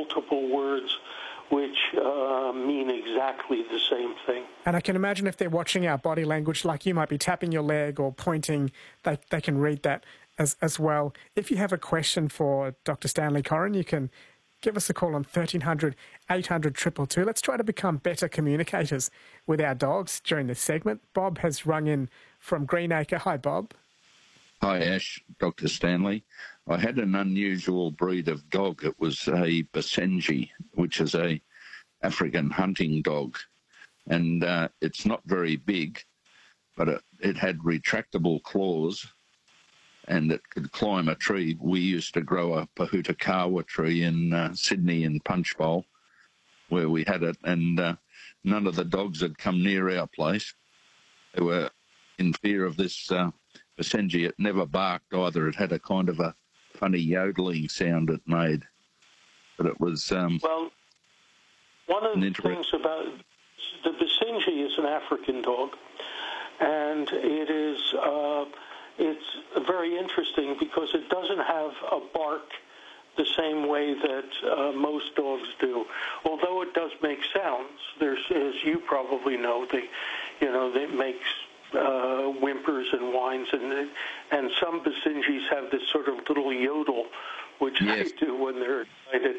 multiple words which mean exactly the same thing. And I can imagine if they're watching our body language, like you might be tapping your leg or pointing, they can read that as well. If you have a question for Dr. Stanley Coren, you can give us a call on 1300 800 222. Let's try to become better communicators with our dogs during this segment. Bob has rung in from Greenacre. Hi, Bob. Hi, Ash, Dr. Stanley. I had an unusual breed of dog. It was a Basenji, which is a African hunting dog. And it's not very big, but it had retractable claws and it could climb a tree. We used to grow a Pahutakawa tree in Sydney in Punchbowl where we had it, and none of the dogs had come near our place. They were in fear of this Basenji. It never barked either. It had a kind of a funny yodeling sound it made. But it was... well, one of the things about the Basenji is an African dog, and it is it's very interesting because it doesn't have a bark the same way that most dogs do. Although it does make sounds, there's, as you probably know, they makes whimpers and whines, and some Basenjis have this sort of little yodel, which yes. they do when they're excited.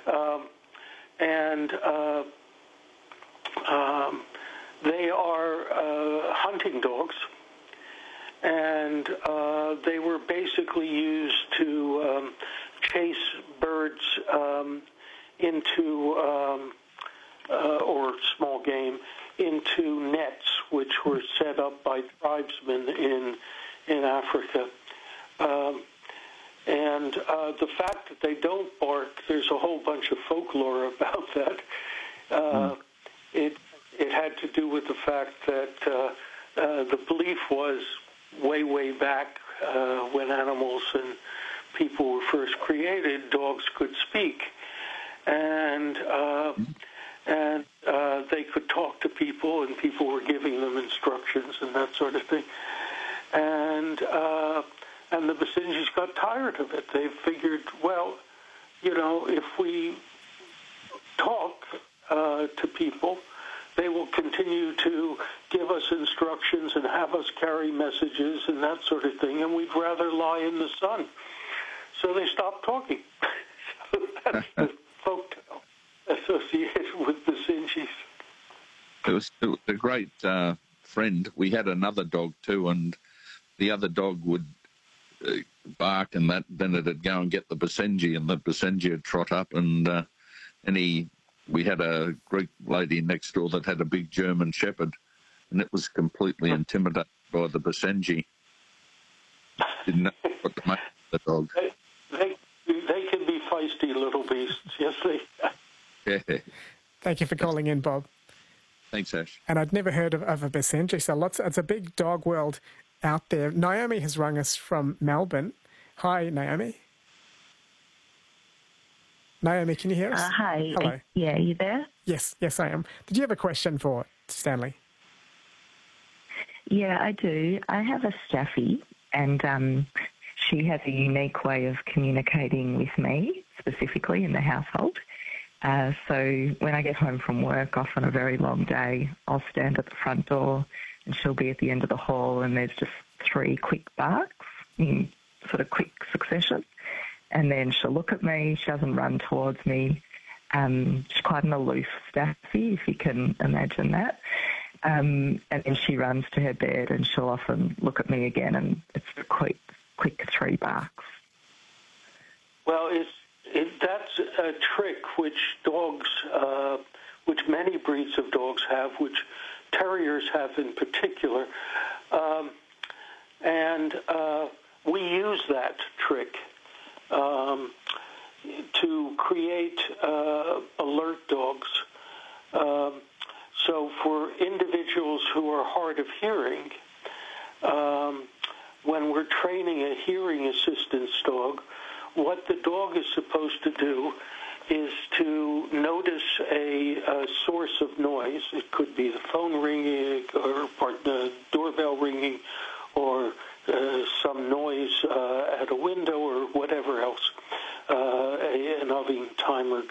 They are hunting dogs, and they were basically used to chase birds into, or small game, into nets, which were set up by tribesmen in Africa. And the fact that they don't bark, there's a whole bunch of folklore about that. It had to do with the fact that the belief was way back when animals and people were first created, dogs could speak, and they could talk to people, and people were giving them instructions and that sort of thing. And the Basenjis got tired of it. They figured, well, if we talk to people, they will continue to give us instructions and have us carry messages and that sort of thing, and we'd rather lie in the sun. So they stopped talking. So that's the folktale associated with the Basenjis. It was a great friend. We had another dog too, and the other dog would bark, and then it'd go and get the Basenji, and the Basenji would trot up, and we had a Greek lady next door that had a big German Shepherd, and it was completely intimidated by the Basenji. Didn't know what to make of the dog. They can be feisty little beasts, yes they can. Yeah. Thank you for calling in, Bob. Thanks, Ash. And I'd never heard of a Basenji, so it's a big dog world out there. Naomi has rung us from Melbourne. Hi, Naomi. Naomi, can you hear us? Hi. Hello. Yeah, are you there? Yes, I am. Did you have a question for Stanley? Yeah, I do. I have a Staffy, and she has a unique way of communicating with me, specifically in the household. So when I get home from work, often a very long day, I'll stand at the front door and she'll be at the end of the hall, and there's just 3 quick barks in sort of quick succession. And then she'll look at me. She doesn't run towards me. She's quite an aloof Staffy, if you can imagine that. And then she runs to her bed, and she'll often look at me again, and it's a quick 3 barks. Well, that's a trick which dogs, which many breeds of dogs have, which terriers have in particular. And we use that trick to create alert dogs. So for individuals who are hard of hearing, when we're training a hearing assistance dog, what the dog is supposed to do is to notice a source of noise. It could be the phone ringing or the doorbell ringing or some noise at a window or whatever else, an oven timer